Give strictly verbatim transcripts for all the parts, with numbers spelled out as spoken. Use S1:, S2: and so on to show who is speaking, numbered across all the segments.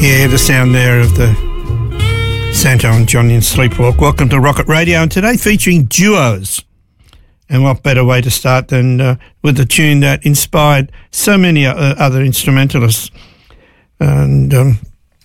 S1: Yeah, the sound there of the Santo and Johnny and Sleepwalk. Welcome to Rocket Radio, and today featuring duos. And what better way to start than uh, with a tune that inspired so many uh, other instrumentalists. And um,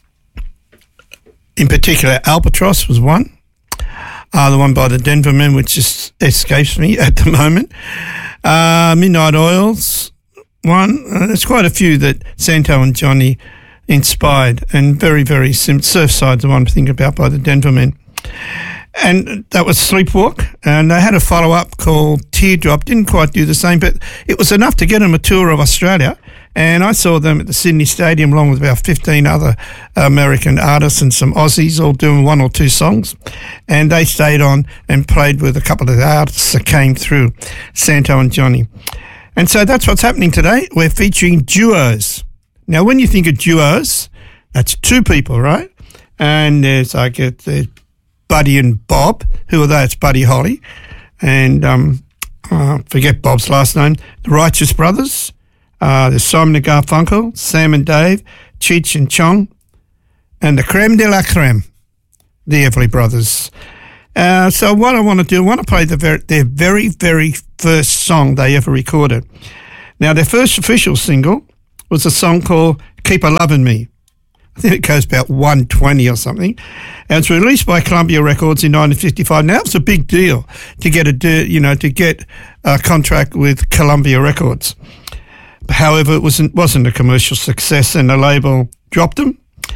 S1: in particular, Albatross was one. Uh, the one by the Denver Men, which just escapes me at the moment. Uh, Midnight Oils, one. Uh, there's quite a few that Santo and Johnny inspired, and very, very simple. Surfside's the one to think about by the Denver Men. And that was Sleepwalk, and they had a follow-up called Teardrop. Didn't quite do the same, but it was enough to get them a tour of Australia. And I saw them at the Sydney Stadium along with about fifteen other American artists and some Aussies all doing one or two songs. And they stayed on and played with a couple of the artists that came through, Santo and Johnny. And so that's what's happening today. We're featuring duos. Now, when you think of duos, that's two people, right? And there's, I get the Buddy and Bob. Who are they? It's Buddy Holly. And um, uh, forget Bob's last name. The Righteous Brothers. Uh, there's Simon and Garfunkel, Sam and Dave, Cheech and Chong, and the creme de la creme, the Everly Brothers. Uh, so what I want to do, I want to play the ver- their very, very first song they ever recorded. Now, their first official single was a song called Keep a Lovin' Me. I think it goes about one twenty or something. And it's released by Columbia Records in nineteen fifty-five. Now, it's a big deal to get a, you know, to get a contract with Columbia Records. However, it wasn't wasn't a commercial success, and the label dropped them.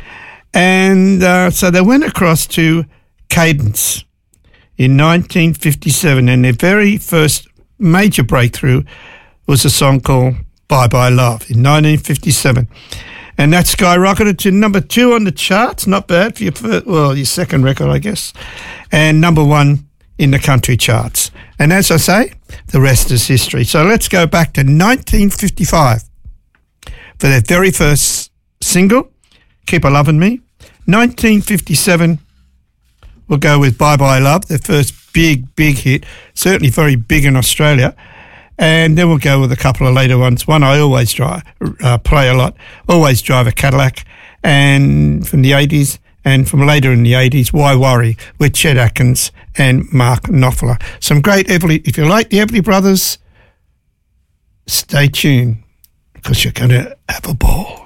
S1: And uh, so they went across to Cadence in nineteen fifty-seven, and their very first major breakthrough was a song called Bye Bye Love in nineteen fifty-seven. And that skyrocketed to number two on the charts. Not bad for your first, well, your second record, I guess. And number one in the country charts. And as I say, the rest is history. So let's go back to nineteen fifty-five for their very first single, Keep a Lovin' Me. nineteen fifty-seven, we'll go with Bye Bye Love, their first big, big hit, certainly very big in Australia. And then we'll go with a couple of later ones. One I always drive, uh, play a lot, Always Drive a Cadillac, and from the eighties, and from later in the eighties, Why Worry, with Chet Atkins and Mark Knopfler. Some great Everly. If you like the Everly Brothers, stay tuned, because you're going to have a ball.